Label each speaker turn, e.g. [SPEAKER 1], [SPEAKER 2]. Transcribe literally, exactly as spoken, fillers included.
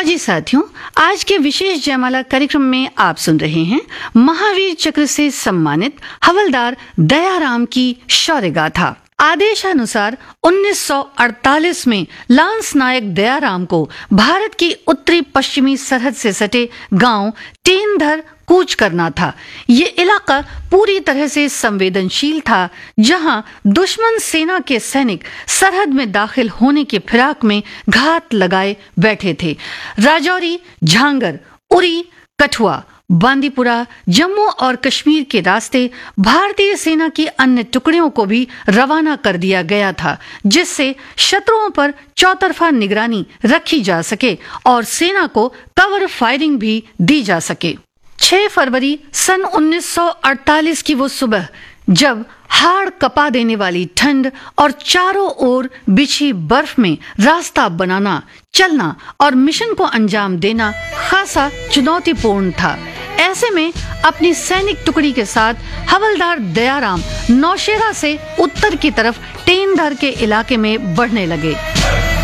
[SPEAKER 1] फौजी साथियों, आज के विशेष जयमाला कार्यक्रम में आप सुन रहे हैं महावीर चक्र से सम्मानित हवलदार दयाराम की शौर्य गाथा। आदेशानुसार उन्नीस सौ अड़तालीस में लांस नायक दयाराम को भारत की उत्तरी पश्चिमी सरहद से सटे गांव टेनधर कूच करना था। ये इलाका पूरी तरह से संवेदनशील था, जहां दुश्मन सेना के सैनिक सरहद में दाखिल होने के फिराक में घात लगाए बैठे थे। राजौरी, झांगर, उरी, कठुआ, बांदीपुरा, जम्मू और कश्मीर के रास्ते भारतीय सेना की अन्य टुकड़ियों को भी रवाना कर दिया गया था, जिससे शत्रुओं पर चौतरफा निगरानी रखी जा सके और सेना को कवर फायरिंग भी दी जा सके। छह फरवरी सन उन्नीस सौ अड़तालीस की वो सुबह, जब हाड़ कपा देने वाली ठंड और चारों ओर बिछी बर्फ में रास्ता बनाना, चलना और मिशन को अंजाम देना खासा चुनौतीपूर्ण था। ऐसे में अपनी सैनिक टुकड़ी के साथ हवलदार दयाराम नौशेरा से उत्तर की तरफ टेनधर के इलाके में बढ़ने लगे।